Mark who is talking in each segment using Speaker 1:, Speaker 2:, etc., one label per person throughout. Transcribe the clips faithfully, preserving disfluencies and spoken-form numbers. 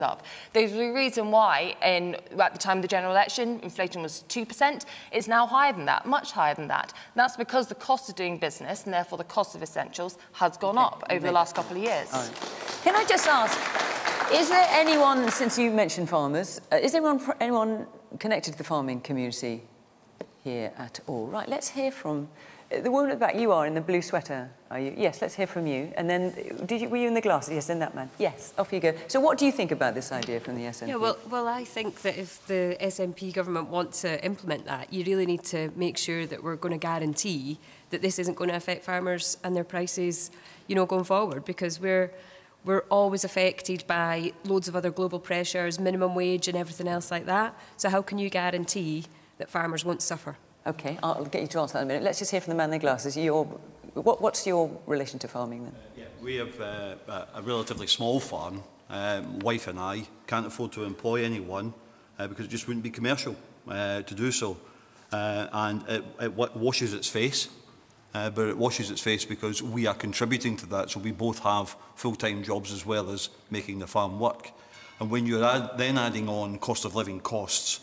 Speaker 1: up. There's a reason why, in, at the time of the general election, inflation was two percent. It's now higher than that, much higher than that. And that's because the cost of doing business, and therefore the cost of essentials, has gone
Speaker 2: okay.
Speaker 1: up over the last couple of years.
Speaker 2: Right. Can I just ask, is there anyone, since you mentioned farmers, uh, is there anyone, anyone connected to the farming community here at all? Right, let's hear from the woman at the back. You are in the blue sweater, are you? Yes, let's hear from you. And then, did you, were you in the glasses? Yes, then that man. Yes, off you go. So what do you think about this idea from the S N P?
Speaker 3: Yeah, well, well, I think that if the S N P government want to implement that, you really need to make sure that we're going to guarantee that this isn't going to affect farmers and their prices, you know, going forward, because we're we're always affected by loads of other global pressures, minimum wage and everything else like that. So how can you guarantee that farmers won't suffer?
Speaker 2: OK, I'll get you to answer that in a minute. Let's just hear from the man in the glasses. Your, what, what's your relation to farming, then?
Speaker 4: Uh, yeah, we have uh, a relatively small farm. Um, wife and I can't afford to employ anyone uh, because it just wouldn't be commercial uh, to do so. Uh, and it, it washes its face. Uh, but it washes its face because we are contributing to that, so we both have full-time jobs as well as making the farm work. And when you're add, then adding on cost of living costs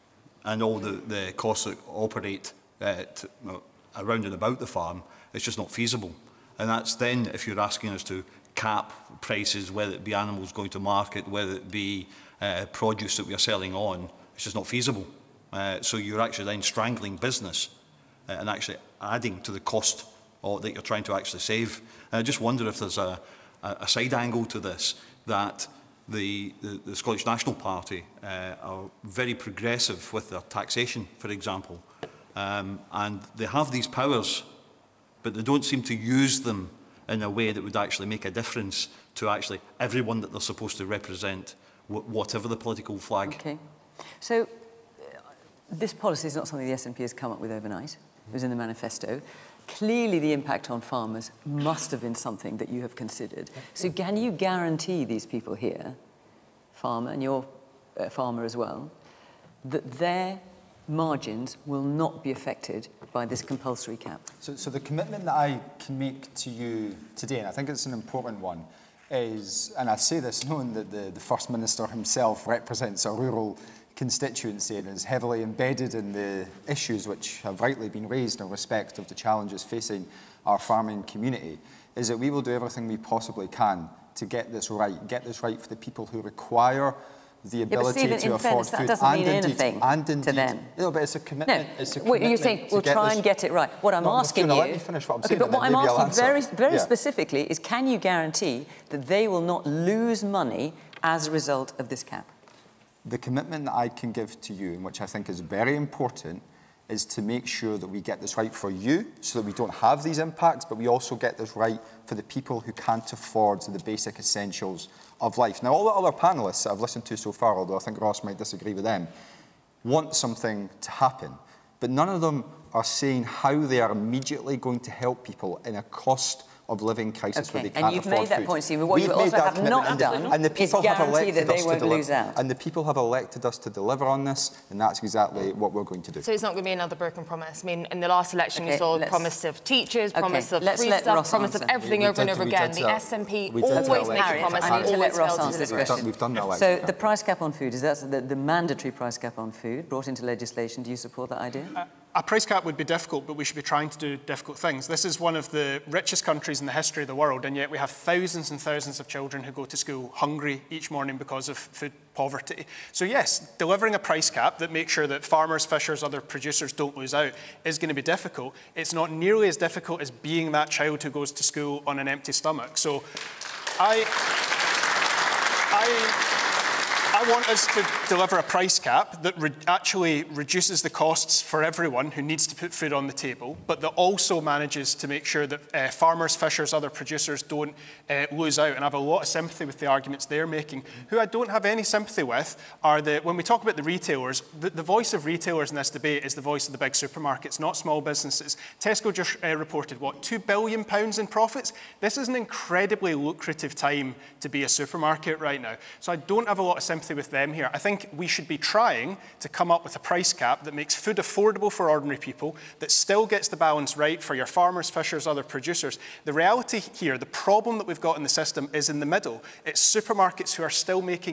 Speaker 4: and all the, the costs that operate uh, to, uh, around and about the farm, it's just not feasible. And that's then, if you're asking us to cap prices, whether it be animals going to market, whether it be uh, produce that we are selling on, it's just not feasible. Uh, so you're actually then strangling business uh, and actually adding to the cost or that you're trying to actually save. And I just wonder if there's a, a side angle to this, that the, the, the Scottish National Party uh, are very progressive with their taxation, for example. Um, and they have these powers, but they don't seem to use them in a way that would actually make a difference to actually everyone that they're supposed to represent, wh whatever the political flag.
Speaker 2: Okay. So, uh, this policy is not something the S N P has come up with overnight. It was in the manifesto. Clearly, the impact on farmers must have been something that you have considered. So can you guarantee these people here, farmer and your uh, farmer as well, that their margins will not be affected by this compulsory cap?
Speaker 5: So, so the commitment that I can make to you today, and I think it's an important one, is, and I say this knowing that the, the First Minister himself represents a rural constituency and is heavily embedded in the issues which have rightly been raised in respect of the challenges facing our farming community, is that we will do everything we possibly can to get this right, get this right for the people who require the ability
Speaker 2: yeah, but Stephen,
Speaker 5: to
Speaker 2: in
Speaker 5: afford
Speaker 2: fairness,
Speaker 5: food.
Speaker 2: that doesn't
Speaker 5: and
Speaker 2: mean
Speaker 5: indeed,
Speaker 2: anything
Speaker 5: and indeed,
Speaker 2: to them.
Speaker 5: No, but it's a commitment.
Speaker 2: No,
Speaker 5: it's a
Speaker 2: well,
Speaker 5: commitment
Speaker 2: you're saying we'll
Speaker 5: to
Speaker 2: try
Speaker 5: this.
Speaker 2: and get it right. What I'm
Speaker 5: no,
Speaker 2: asking
Speaker 5: no,
Speaker 2: you,
Speaker 5: let me finish what I'm
Speaker 2: okay,
Speaker 5: saying,
Speaker 2: but what I'm asking very, very
Speaker 5: yeah.
Speaker 2: specifically is, can you guarantee that they will not lose money as a result of this cap?
Speaker 5: The commitment that I can give to you, and which I think is very important, is to make sure that we get this right for you so that we don't have these impacts, but we also get this right for the people who can't afford the basic essentials of life. Now, all the other panellists that I've listened to so far, although I think Ross might disagree with them, want something to happen, but none of them are saying how they are immediately going to help people in a cost of living crisis
Speaker 2: okay.
Speaker 5: where they can't
Speaker 2: and you've
Speaker 5: afford
Speaker 2: made that
Speaker 5: food.
Speaker 2: point, Stephen. What
Speaker 5: We've
Speaker 2: you
Speaker 5: made
Speaker 2: also
Speaker 5: that
Speaker 2: have
Speaker 5: commitment,
Speaker 2: not
Speaker 5: and,
Speaker 2: done
Speaker 5: and the people
Speaker 2: is
Speaker 5: have
Speaker 2: guarantee
Speaker 5: elected
Speaker 2: that they
Speaker 5: us
Speaker 2: won't
Speaker 5: to deliver,
Speaker 2: lose out.
Speaker 5: and the people have elected us to deliver on this, and that's exactly what we're going to do.
Speaker 1: So it's not going to be another broken promise. I mean, in the last election,
Speaker 2: okay,
Speaker 1: we saw promise of teachers,
Speaker 2: okay,
Speaker 1: promise of
Speaker 2: let's
Speaker 1: free
Speaker 2: let
Speaker 1: stuff,
Speaker 2: Ross
Speaker 1: promise
Speaker 2: answer.
Speaker 1: of everything
Speaker 5: We- we
Speaker 1: over and
Speaker 5: did-
Speaker 1: over
Speaker 5: we
Speaker 1: again.
Speaker 5: did
Speaker 1: The
Speaker 5: that.
Speaker 1: S N P
Speaker 5: We did that
Speaker 1: always makes a
Speaker 5: election.
Speaker 1: promise
Speaker 2: I
Speaker 1: and
Speaker 2: need to let
Speaker 1: always
Speaker 2: Ross
Speaker 1: fails to
Speaker 2: answer this
Speaker 1: deliver.
Speaker 5: We've done,
Speaker 2: question.
Speaker 5: we've done that
Speaker 2: So
Speaker 5: election.
Speaker 2: the price cap on food, is that the, the mandatory price cap on food brought into legislation? Do you support that idea?
Speaker 6: Uh, A price cap would be difficult, but we should be trying to do difficult things. This is one of the richest countries in the history of the world, and yet we have thousands and thousands of children who go to school hungry each morning because of food poverty. So yes, delivering a price cap that makes sure that farmers, fishers, other producers don't lose out is going to be difficult. It's not nearly as difficult as being that child who goes to school on an empty stomach. So I... I I want us to deliver a price cap that re actually reduces the costs for everyone who needs to put food on the table, but that also manages to make sure that uh, farmers, fishers, other producers don't uh, lose out. And I have a lot of sympathy with the arguments they're making. Who I don't have any sympathy with are the, when we talk about the retailers, the, the voice of retailers in this debate is the voice of the big supermarkets, not small businesses. Tesco just uh, reported, what, two billion pounds in profits? This is an incredibly lucrative time to be a supermarket right now. So I don't have a lot of sympathy with them here. I think we should be trying to come up with a price cap that makes food affordable for ordinary people, that still gets the balance right for your farmers, fishers, other producers. The reality here, the problem that we've got in the system is in the middle. It's supermarkets who are still making